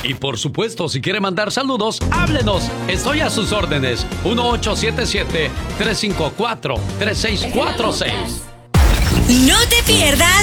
Y por supuesto, si quiere mandar saludos, háblenos. Estoy a sus órdenes. 1877-354-3646. No te pierdas